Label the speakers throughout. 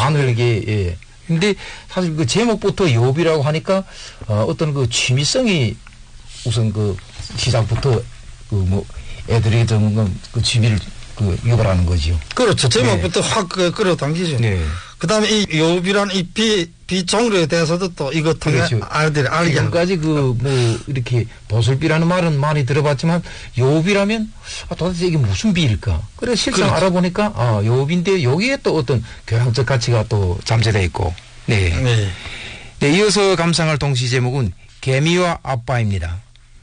Speaker 1: 마늘게, 예. 근데 사실 그 제목부터 여우비라고 하니까, 어떤 그 취미성이 우선 그 시작부터 그 뭐 애들이 좀 그 취미를 그 유발하는 거지요.
Speaker 2: 그렇죠. 제목부터 네. 확 끌어당기죠. 네. 그 다음에 이 여우비란 이 비종류에 대해서도 또 이것 통해
Speaker 1: 그렇죠.
Speaker 2: 아이들이 알게
Speaker 1: 지금까지 그 뭐 이렇게 보슬비라는 말은 많이 들어봤지만 여우비라면 도대체 이게 무슨 비일까? 그래 실상 그렇죠. 알아보니까 여우비인데 여기에 또 어떤 교양적 가치가 또 잠재되어 있고. 네. 네. 네. 이어서 감상할 동시 제목은 개미와 아빠입니다.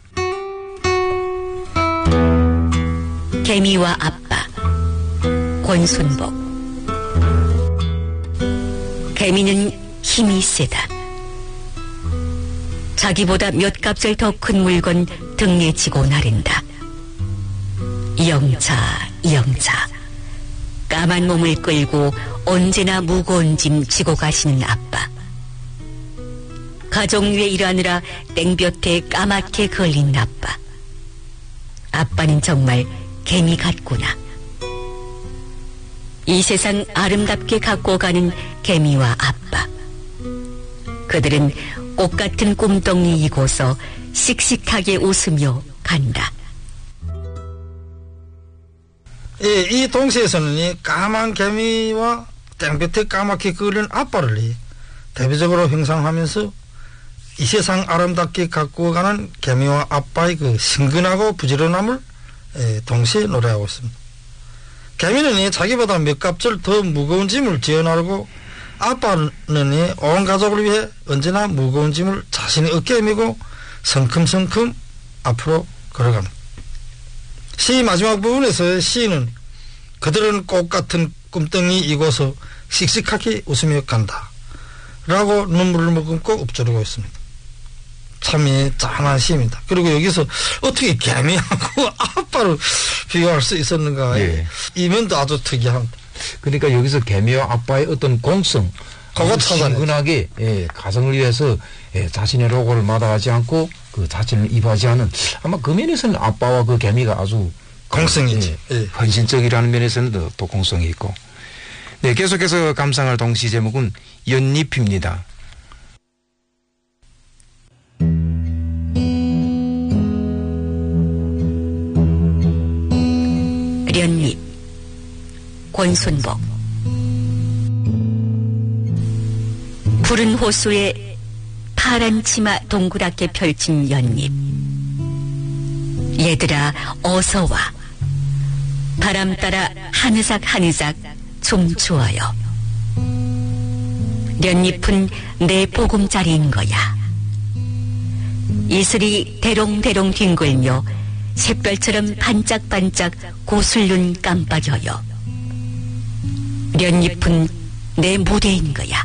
Speaker 3: 개미와 아빠 권순복. 개미는 힘이 세다. 자기보다 몇 값을 더 큰 물건 등에 지고 나른다. 영차 영차 까만 몸을 끌고 언제나 무거운 짐 지고 가시는 아빠. 가정 위에 일하느라 땡볕에 까맣게 걸린 아빠. 아빠는 정말 개미 같구나. 이 세상 아름답게 갖고 가는 개미와 아빠. 그들은 꽃 같은 꿈덩이 이고서 씩씩하게 웃으며 간다.
Speaker 2: 예, 이 동시에서는 이 까만 개미와 땡볕에 까맣게 그린 아빠를 대표적으로 형상하면서 이 세상 아름답게 갖고 가는 개미와 아빠의 그 신근하고 부지런함을 동시에 노래하고 있습니다. 개미는 자기보다 몇 값을 더 무거운 짐을 지어나르고 아빠는 온 가족을 위해 언제나 무거운 짐을 자신이 어깨에 메고 성큼성큼 앞으로 걸어갑니다. 시 마지막 부분에서 시인은 그들은 꽃 같은 꿈덩이 이고서 씩씩하게 웃으며 간다 라고 눈물을 머금고 읊조리고 있습니다. 참 짠한 시입니다. 그리고 여기서 어떻게 개미하고 아빠를 비교할 수 있었는가.
Speaker 1: 예.
Speaker 2: 이 면도 아주 특이합니다.
Speaker 1: 그러니까 여기서 개미와 아빠의 어떤 공성,
Speaker 2: 그거
Speaker 1: 친근하게 가정을 위해서 자신의 로고를 마다하지 않고 그 자신을 입하지 않은 아마 그 면에서는 아빠와 그 개미가 아주
Speaker 2: 공성이지.
Speaker 1: 헌신적이라는 면에서는 또 공성이 있고. 네, 계속해서 감상할 동시 제목은 연잎입니다.
Speaker 3: 연잎 권순복. 푸른 호수에 파란 치마 동그랗게 펼친 연잎. 얘들아 어서 와. 바람 따라 하느삭 하느삭 춤추어요. 연잎은 내 보금자리인 거야. 이슬이 대롱대롱 뒹굴며 샛별처럼 반짝반짝 고슬 눈 깜빡여요. 연잎은 내 무대인 거야.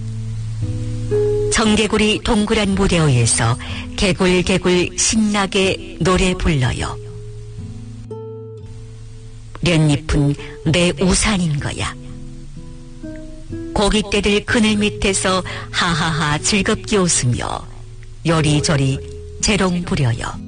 Speaker 3: 청개구리 동그란 무대 위에서 개굴개굴 신나게 노래 불러요. 연잎은 내 우산인 거야. 고깃대들 그늘 밑에서 하하하 즐겁게 웃으며 요리조리 재롱 부려요.